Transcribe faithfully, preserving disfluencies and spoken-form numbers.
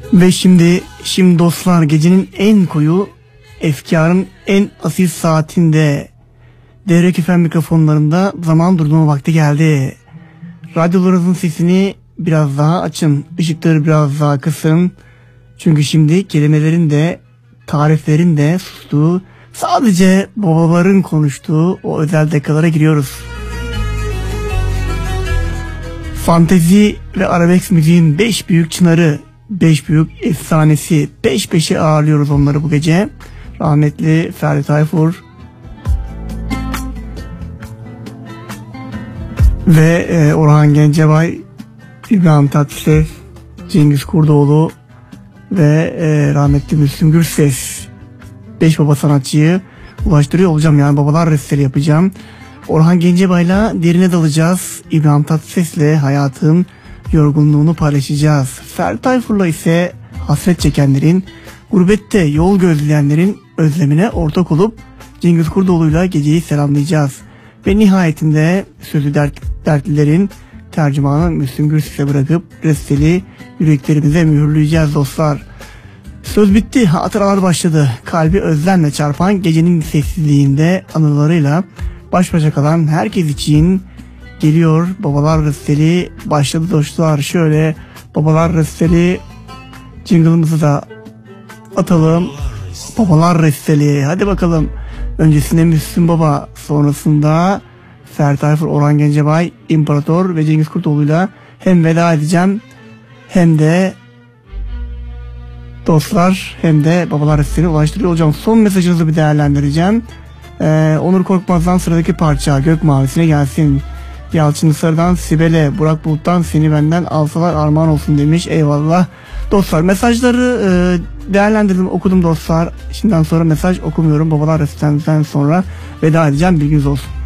Ve şimdi, şimdi dostlar, gecenin en koyu, efkarın en asil saatinde Devrek Efem mikrofonlarında zaman durdurma vakti geldi. Radyolarınızın sesini biraz daha açın, ışıkları biraz daha kısın. Çünkü şimdi kelimelerin de tariflerin de sustuğu, sadece babaların konuştuğu o özel dakikalara giriyoruz. Fantezi ve arabesk müziğin beş büyük çınarı, beş büyük efsanesi, peş peşe ağırlıyoruz onları bu gece. Rahmetli Ferdi Tayfur ve e, Orhan Gencebay, İbrahim Tatlıses, Cengiz Kurdoğlu ve e, rahmetli Müslüm Gürses, beş baba sanatçıyı ulaştırıyor olacağım. Yani babalar restleri yapacağım. Orhan Gencebay'la derine dalacağız. İbrahim Tatlıses'le hayatın yorgunluğunu paylaşacağız. Ferdi Tayfur'la ise hasret çekenlerin, gurbette yol gözleyenlerin özlemine ortak olup Cengiz Kurdoğlu'yla geceyi selamlayacağız. Ve nihayetinde sözü dert, dertlilerin tercümanı Müslüm Gürses'e bırakıp resteli yüreklerimize mühürleyeceğiz dostlar. Söz bitti, hatıralar başladı. Kalbi özlemle çarpan gecenin sessizliğinde anılarıyla baş başa kalan herkes için geliyor Babalar Resteli. Başladı dostlar. Şöyle Babalar Resteli jingle'ımızı da atalım. Babalar Resteli, hadi bakalım. Öncesinde Müslüm Baba, sonrasında Ferdi Tayfur, Orhan Gencebay, İmparator ve Cengiz Kurtoğlu'yla hem veda edeceğim hem de dostlar hem de Babalar Resteli'ne ulaştırıyor olacağım. Son mesajınızı bir değerlendireceğim. Ee, Onur Korkmaz'dan sıradaki parça Gök Mavisi'ne gelsin. Yalçın Sarı'dan Sibel'e, Burak Bulut'tan Seni Benden Alsalar Armağan Olsun demiş. Eyvallah. Dostlar, mesajları e, değerlendirdim, okudum dostlar. Şimdiden sonra mesaj okumuyorum. Babalar Resteli'nden sonra veda edeceğim. Bilginiz olsun.